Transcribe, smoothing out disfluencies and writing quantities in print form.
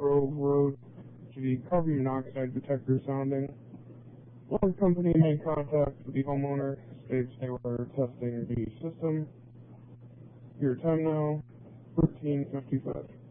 Grove Road to the carbon monoxide detector sounding. One company made contact with the homeowner, states they were testing the system. Your time now, 13:55.